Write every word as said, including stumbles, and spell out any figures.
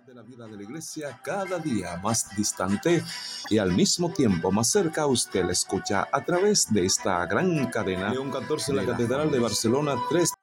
de la vida de la iglesia cada día más distante y al mismo tiempo más cerca. Usted la escucha a través de esta gran cadena. León catorce, la Catedral de Barcelona, tres